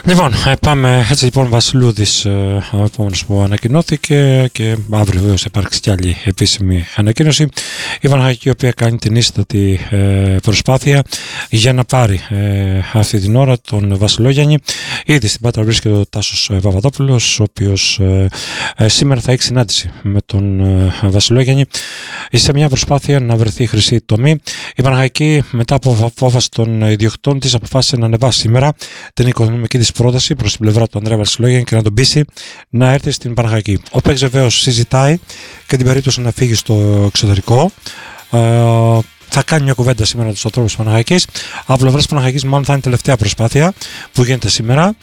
Λοιπόν, πάμε έτσι λοιπόν. Βασιλούδης ο επόμενος που ανακοινώθηκε και αύριο βέβαια θα υπάρξει κι άλλη επίσημη ανακοίνωση. Η Παναχαϊκή, η οποία κάνει την ίστατη προσπάθεια για να πάρει αυτή την ώρα τον Βασιλόγιαννη. Ήδη στην Πάτρα βρίσκεται ο Τάσος Παπαδόπουλος, ο οποίος σήμερα θα έχει συνάντηση με τον Βασιλόγιαννη σε μια προσπάθεια να βρεθεί χρυσή τομή. Η Παναχαϊκή, μετά από απόφαση των ιδιοκτητών της, αποφάσισε να ανεβάσει σήμερα την οικονομική της πρόταση προς την πλευρά του Ανδρέα Βασιλόγιαννη και να τον πείσει να έρθει στην Παναχαϊκή. Ο παίκτης βεβαίως συζητάει και την περίπτωση να φύγει στο εξωτερικό. Θα κάνει μια κουβέντα σήμερα με τους ανθρώπους της Παναχαϊκής. Από πλευράς Παναχαϊκής, μάλλον θα είναι η τελευταία προσπάθεια που γίνεται σήμερα.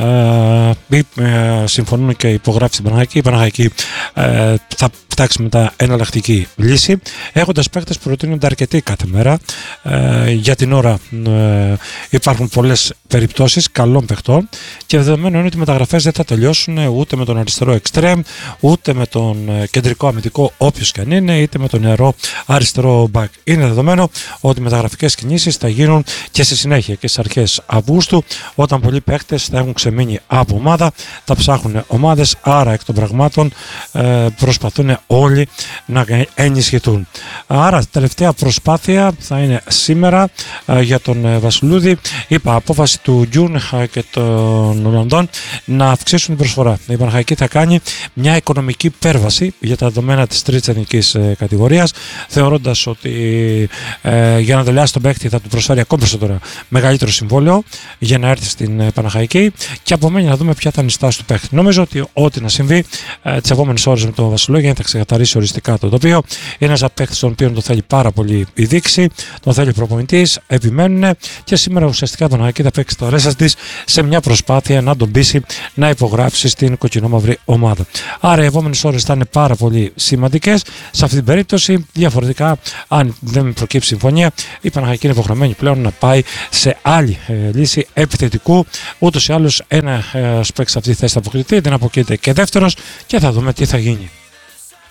Συμφωνούν και υπογράφει στην Παναχαϊκή. Η Παναχαϊκή θα φτάξει μετά εναλλακτική λύση. Έχοντας παίκτες που προτείνονται αρκετοί κάθε μέρα. Για την ώρα υπάρχουν πολλές περιπτώσεις καλών παιχτών και δεδομένου είναι ότι οι μεταγραφές δεν θα τελειώσουν ούτε με τον αριστερό εξτρέμ, ούτε με τον κεντρικό αμυντικό, όποιος και αν είναι, είτε με τον νεαρό αριστερό μπακ. Είναι δεδομένο ότι οι μεταγραφικές κινήσεις θα γίνουν και στη συνέχεια και στις αρχές Αυγούστου, όταν πολλοί παίκτες θα έχουν ξεμείνει από ομάδα, θα ψάχνουν ομάδες, άρα εκ των πραγμάτων προσπαθούν όλοι να ενισχυθούν. Άρα τελευταία προσπάθεια θα είναι σήμερα για τον Βασιλούδη. Είπα, απόφαση του Γκιούν και των Ολλανδών να αυξήσουν την προσφορά. Η Παναχαϊκή θα κάνει μια οικονομική υπέρβαση για τα δεδομένα της τρίτης εθνικής κατηγορίας, θεωρώντας ότι για να τελειάσει τον παίκτη θα του προσφέρει ακόμη περισσότερο μεγαλύτερο συμβόλαιο για να έρθει στην Παναχαϊκή, και απομένει να δούμε ποια θα είναι η στάση του παίκτη. Νομίζω ότι ό,τι να συμβεί τις επόμενες ώρες με τον Βασιλόγιαννη θα ξεκαθαρίσει οριστικά το τοπίο. Είναι ένας παίκτης τον οποίο τον θέλει πάρα πολύ η δείξη, τον θέλει προπονητής, επιμένουν και σήμερα ουσιαστικά η Παναχαϊκή θα παίξει το ρέσα της σε μια προσπάθεια να τον πείσει να υπογράψει στην κοκκινόμαυρη ομάδα. Άρα οι επόμενες ώρες θα είναι πάρα πολύ σημαντικές σε αυτή την περίπτωση. Διαφορετικά, αν δεν προκύψει συμφωνία, η Παναχαϊκή είναι υποχρεωμένη πλέον να πάει σε άλλη λύση επιθετικού. Ούτως ή άλλως ένα παίκτης σε αυτή τη θέση θα αποκριθεί, δεν αποκρίνεται και δεύτερος, και θα δούμε τι θα γίνει.